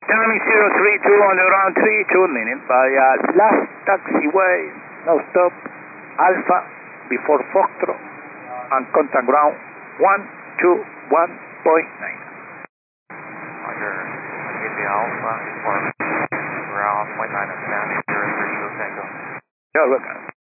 Dynamic 032 on the ground 3, 2 minutes via last taxiway, no stop, Alpha before Foxtrot and contact ground 121.9. Roger, India Alpha before ground 1.9 and 032 Tango. You're welcome.